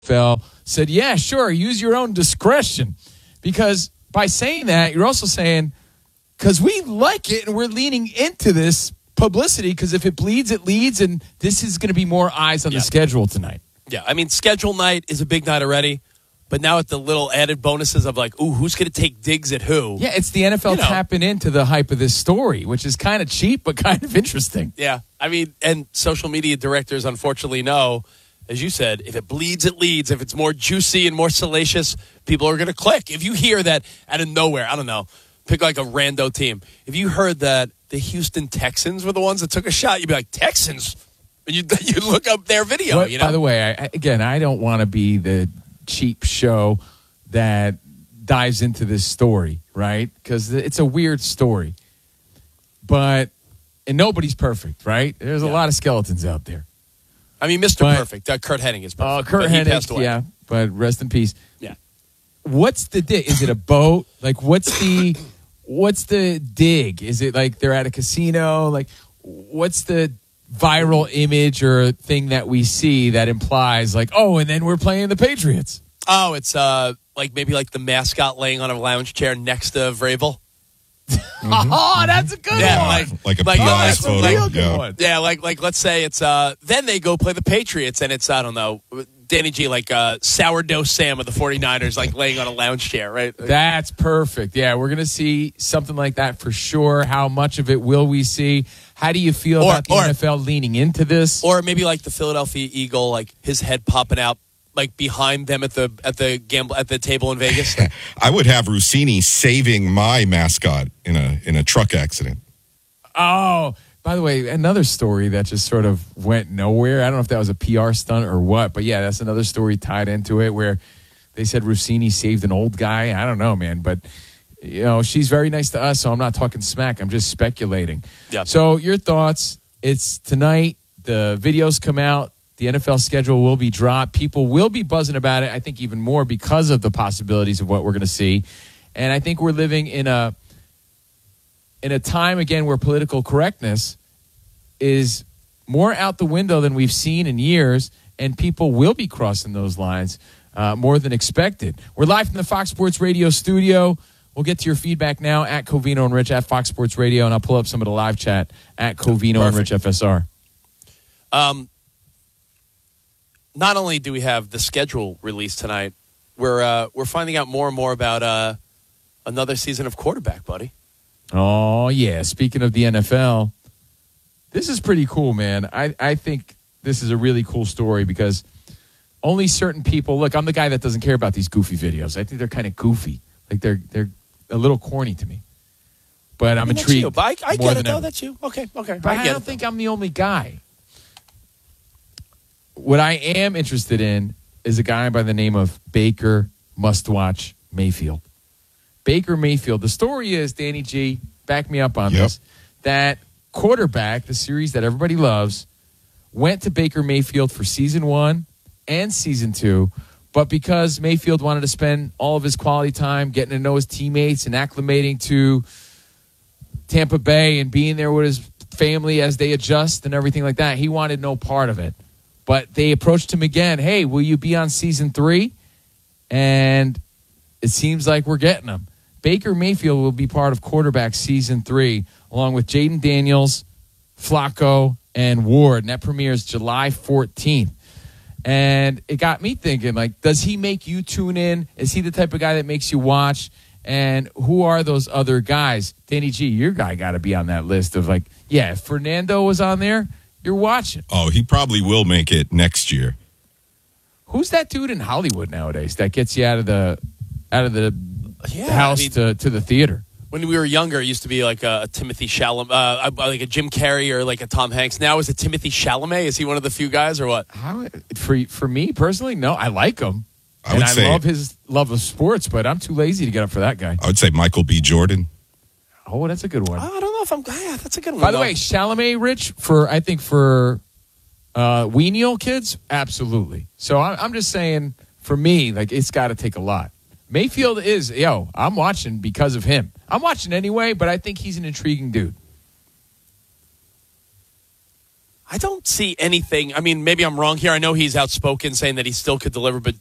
NFL said, yeah, sure, use your own discretion. Because by saying that, you're also saying, because we like it and we're leaning into this publicity, because if it bleeds, it leads, and this is going to be more eyes on the schedule tonight. Yeah, I mean, schedule night is a big night already, but now with the little added bonuses of like, ooh, who's going to take digs at who? Yeah, it's the NFL tapping into the hype of this story, which is kind of cheap but kind of interesting. Yeah, I mean, and social media directors unfortunately know, as you said, if it bleeds, it leads. If it's more juicy and more salacious, people are going to click. If you hear that out of nowhere, I don't know, pick like a rando team. If you heard that the Houston Texans were the ones that took a shot, you'd be like, Texans? And you'd look up their video. But, by the way, I don't want to be the cheap show that dives into this story, right? Because it's a weird story. And nobody's perfect, right? There's a lot of skeletons out there. I mean, Mr. Perfect, Kurt Hennig is perfect. Kurt Hennig, yeah, but rest in peace. Yeah. What's the dig? Is it a boat? Like, what's the dig? Is it like they're at a casino? Like, what's the viral image or thing that we see that implies like, oh, and then we're playing the Patriots? Oh, it's like maybe like the mascot laying on a lounge chair next to Vrabel. Oh, that's a good one. Like a PLS photo. Yeah, like let's say it's then they go play the Patriots and it's, I don't know, Danny G, like sourdough Sam of the 49ers, like laying on a lounge chair, right? That's perfect. Yeah, we're going to see something like that for sure. How much of it will we see? How do you feel about the NFL leaning into this? Or maybe like the Philadelphia Eagle, like his head popping out like behind them at the table in Vegas. I would have Rossini saving my mascot in a truck accident. Oh, by the way, another story that just sort of went nowhere. I don't know if that was a PR stunt or what, but yeah, that's another story tied into it where they said Rossini saved an old guy. I don't know, man, but she's very nice to us, so I'm not talking smack. I'm just speculating. Yep. So your thoughts? It's tonight. The videos come out. The NFL schedule will be dropped. People will be buzzing about it, I think, even more because of the possibilities of what we're going to see. And I think we're living in a time, again, where political correctness is more out the window than we've seen in years, and people will be crossing those lines more than expected. We're live from the Fox Sports Radio studio. We'll get to your feedback now at Covino and Rich at Fox Sports Radio, and I'll pull up some of the live chat at Covino and Rich FSR. Not only do we have the schedule released tonight, we're finding out more and more about another season of quarterback, buddy. Oh, yeah. Speaking of the NFL, this is pretty cool, man. I think this is a really cool story because only certain people – look, I'm the guy that doesn't care about these goofy videos. I think they're kind of goofy. Like they're a little corny to me. But I'm intrigued. I get it, though. That's you. Okay. But I don't think I'm the only guy. What I am interested in is a guy by the name of Baker Mustwatch Mayfield. Baker Mayfield. The story is, Danny G, back me up on this, that quarterback, the series that everybody loves, went to Baker Mayfield for season 1 and season 2, but because Mayfield wanted to spend all of his quality time getting to know his teammates and acclimating to Tampa Bay and being there with his family as they adjust and everything like that, he wanted no part of it. But they approached him again. Hey, will you be on season 3? And it seems like we're getting him. Baker Mayfield will be part of quarterback season 3, along with Jaden Daniels, Flacco, and Ward. And that premieres July 14th. And it got me thinking, like, does he make you tune in? Is he the type of guy that makes you watch? And who are those other guys? Danny G, your guy got to be on that list of, like, yeah, if Fernando was on there, you're watching. Oh, he probably will make it next year. Who's that dude in Hollywood nowadays that gets you out of the house to the theater? When we were younger, it used to be like a Timothy Chalamet, like a Jim Carrey or like a Tom Hanks. Now is it Timothy Chalamet? Is he one of the few guys or what? For me personally, no. I like him. I love his love of sports, but I'm too lazy to get up for that guy. I would say Michael B. Jordan. Oh, that's a good one. I don't know if I'm. Yeah, that's a good one. By the way, Chalamet, Rich, for Weenial kids, absolutely. So I'm just saying, for me, like it's got to take a lot. Mayfield is, I'm watching because of him. I'm watching anyway, but I think he's an intriguing dude. I don't see anything. I mean, maybe I'm wrong here. I know he's outspoken saying that he still could deliver, but